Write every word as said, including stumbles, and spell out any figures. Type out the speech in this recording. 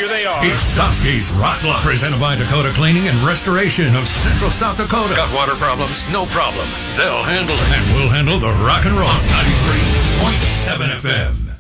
here they are. It's Dusky's Rock Blocks, presented by Dakota Cleaning and Restoration of Central South Dakota. Got water problems? No problem. They'll handle it. And we'll handle the rock and roll. ninety-three point seven F M.